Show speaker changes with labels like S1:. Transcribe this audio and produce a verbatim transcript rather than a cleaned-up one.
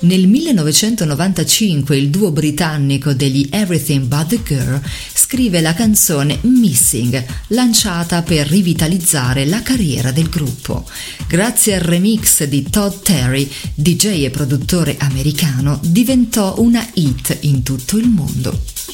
S1: Nel millenovecentonovantacinque il duo britannico degli Everything But the Girl scrive la canzone Missing, lanciata per rivitalizzare la carriera del gruppo. Grazie al remix di Todd Terry, D J e produttore americano, diventò una hit in tutto il mondo.